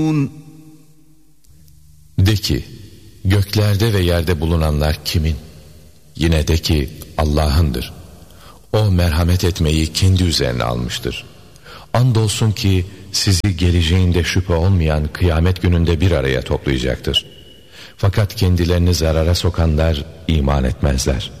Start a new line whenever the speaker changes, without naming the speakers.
De ki, göklerde ve yerde bulunanlar kimin? Yine de ki Allah'ındır. O merhamet etmeyi kendi üzerine almıştır. Andolsun ki sizi geleceğinde şüphe olmayan kıyamet gününde bir araya toplayacaktır. Fakat kendilerini zarara sokanlar iman etmezler.